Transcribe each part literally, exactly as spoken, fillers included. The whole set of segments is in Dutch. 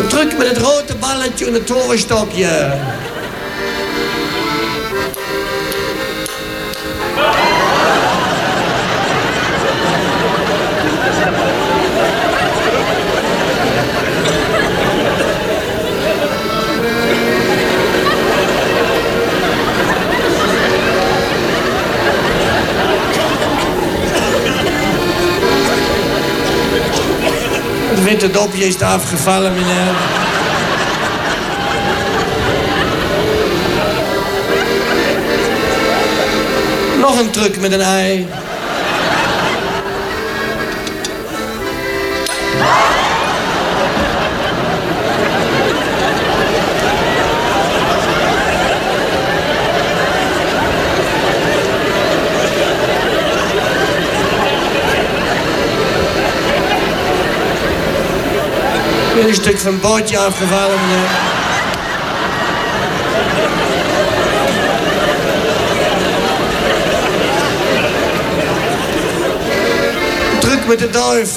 Een truc met het rode balletje en het torenstokje. Het witte dopje is afgevallen, meneer. Nog een truc met een ei. Weer een stuk van het bootje afgevallen, meneer. Druk met de duif.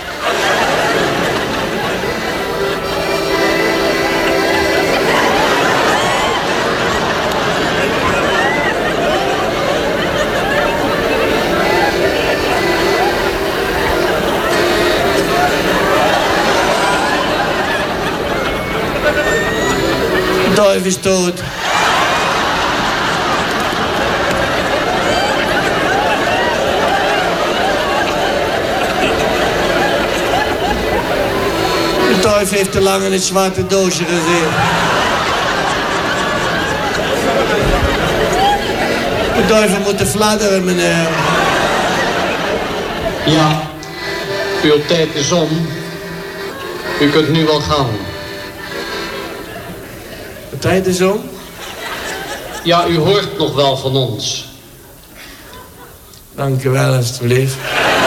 De duif is dood. De duif heeft te lang in het zwarte doosje gezeten. De duiven moeten fladderen, meneer. Ja, uw tijd is om. U kunt nu wel gaan. De tijd is om? Ja, u hoort nog wel van ons. Dank u wel, alstublieft.